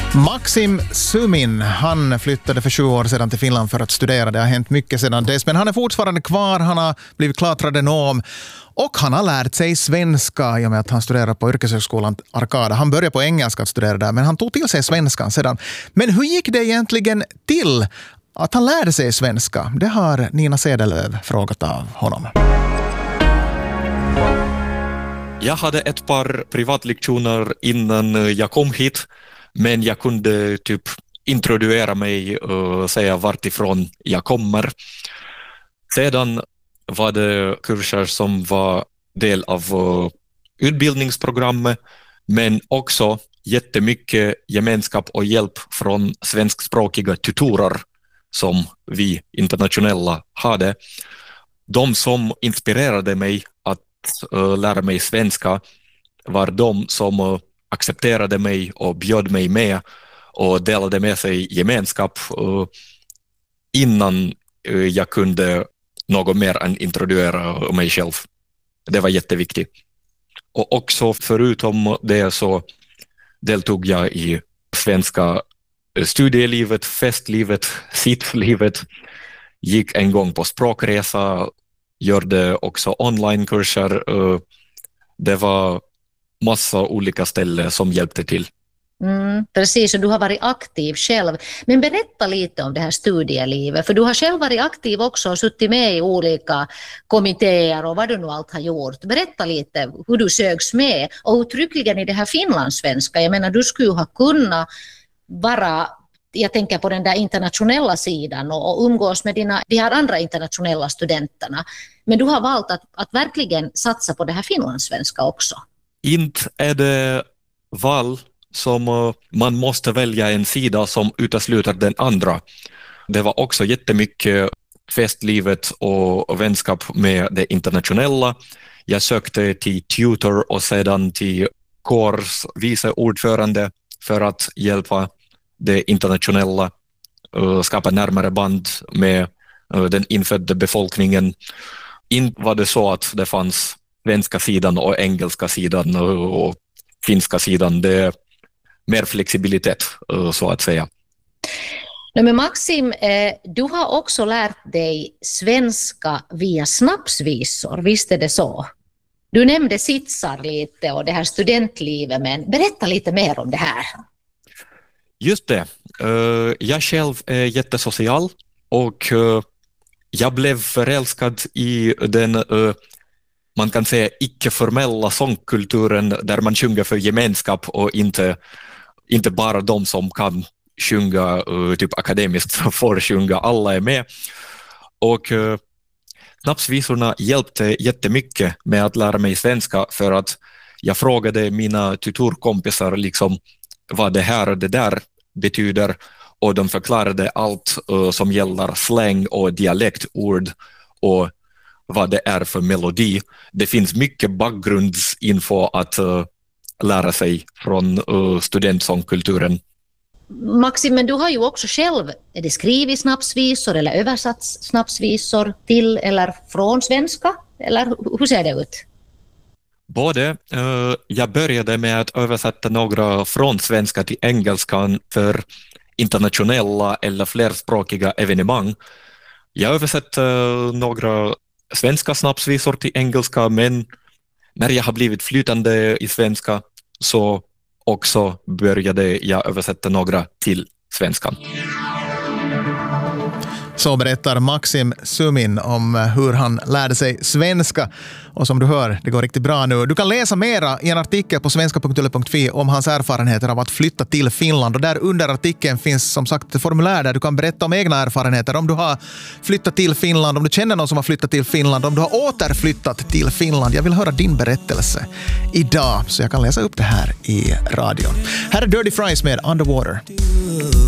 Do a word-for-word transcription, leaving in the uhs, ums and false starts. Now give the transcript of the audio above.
Maxim Sumin, han flyttade för sju år sedan till Finland för att studera. Det har hänt mycket sedan dess, men han är fortfarande kvar. Han har blivit klar tradenom och han har lärt sig svenska i och med att han studerar på yrkeshögskolan Arkada. Han började på engelska att studera där, men han tog till sig svenskan sedan. Men hur gick det egentligen till att han lärde sig svenska? Det har Nina Sedelöv frågat av honom. Jag hade ett par privatlektioner innan jag kom hit, men jag kunde typ introducera mig och säga vart ifrån jag kommer. Sedan var det kurser som var del av utbildningsprogrammet, men också jättemycket gemenskap och hjälp från svenskspråkiga tutorer som vi internationella hade. De som inspirerade mig att uh, lära mig svenska var de som uh, accepterade mig och bjöd mig med och delade med sig gemenskap uh, innan uh, jag kunde något mer än introducera mig själv. Det var jätteviktigt. Och också förutom det så deltog jag i svenska studielivet, festlivet, sittlivet, gick en gång på språkresa, gjorde också onlinekurser. Det var massa olika ställen som hjälpte till. Mm, precis, och du har varit aktiv själv. Men berätta lite om det här studielivet, för du har själv varit aktiv också och suttit med i olika kommittéer och vad du nu allt har gjort. Berätta lite hur du sögs med och uttryckligen i det här finlandssvenska. Jag menar, du skulle ha kunnat vara, jag tänker på den där internationella sidan och, och umgås med dina, de här andra internationella studenterna. Men du har valt att, att verkligen satsa på det här finlandssvenska också. Inte är det val som man måste välja en sida som utesluter den andra. Det var också jättemycket festlivet och vänskap med det internationella. Jag sökte till tutor och sedan till kårs vice ordförande för att hjälpa det internationella, skapa närmare band med den infödda befolkningen. Inte var det så att det fanns svenska sidan och engelska sidan och finska sidan. Det är mer flexibilitet, så att säga. Nej, men Maxim, du har också lärt dig svenska via snapsvisor, visst är det så? Du nämnde sitsar lite och det här studentlivet, men berätta lite mer om det här. Just det. Jag själv är jättesocial och jag blev förälskad i den, man kan säga, icke-formella sångkulturen där man sjunger för gemenskap och inte, inte bara de som kan sjunga typ akademiskt får sjunga, alla är med. Och snapsvisorna hjälpte jättemycket med att lära mig svenska för att jag frågade mina tutorkompisar liksom vad det här och det där betyder och de förklarade allt uh, som gäller slang och dialektord och vad det är för melodi. Det finns mycket bakgrundsinfo att uh, lära sig från uh, studentsångkulturen. Maxim, men du har ju också själv, är det skrivit snapsvisor eller översatt snapsvisor till eller från svenska? Eller hur ser det ut? Både. Uh, jag började med att översätta några från svenska till engelskan för internationella eller flerspråkiga evenemang. Jag översatte uh, några svenska snapsvisor till engelska, men när jag har blivit flytande i svenska så också började jag översätta några till svenskan. Så berättar Maxim Sumin om hur han lärde sig svenska. Och som du hör, det går riktigt bra nu. Du kan läsa mera i en artikel på svenska punkt yle punkt fi om hans erfarenheter av att flytta till Finland. Och där under artikeln finns som sagt ett formulär där du kan berätta om egna erfarenheter. Om du har flyttat till Finland, om du känner någon som har flyttat till Finland, om du har återflyttat till Finland. Jag vill höra din berättelse idag så jag kan läsa upp det här i radion. Här är Dirty Fries med Underwater.